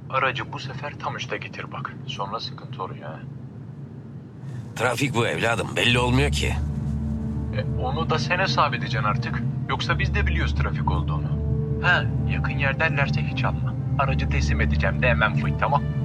Aracı bu sefer tam üste getir bak. Sonra sıkıntı oluyor ha. Trafik bu evladım, belli olmuyor ki. Onu da sen hesap edeceksin artık. Yoksa biz de biliyoruz trafik olduğunu. Ha, yakın yer derlerse hiç alma. Aracı teslim edeceğim de hemen fıy, tamam.